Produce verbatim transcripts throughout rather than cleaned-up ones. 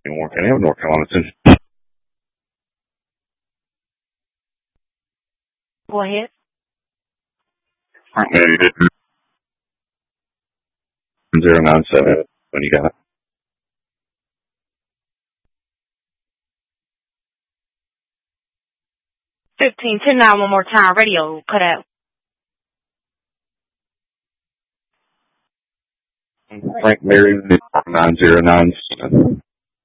in Warren County, North Carolina Central. Go ahead. zero nine seven when you got it. Fifteen ten now one more time. Radio cut out. Frank Mary nine zero nine seven.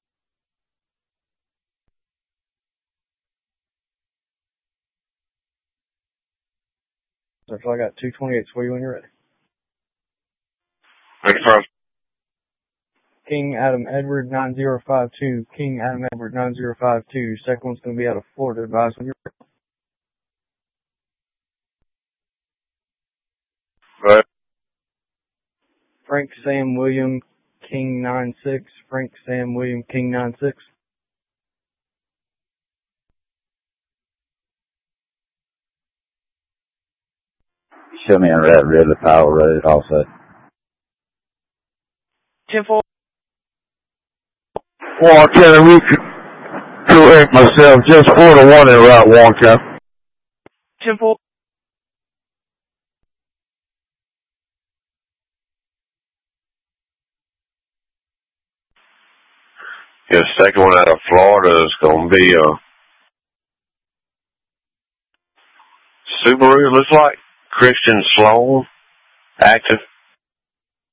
So I got two twenty-eight for you when you're ready. Ready for us? King Adam Edward nine zero five two. King Adam Edward nine zero five two. Second one's going to be out of Florida. Advise when you're ready. Right. Frank Sam William King nine six. Frank Sam William King nine six. Show me on Red River Power Road also. ten four. Warren County, we correct myself, just four to one in Route Warren County. ten four. Yeah, the second one out of Florida is going to be a Subaru, it looks like. Christian Sloan, active.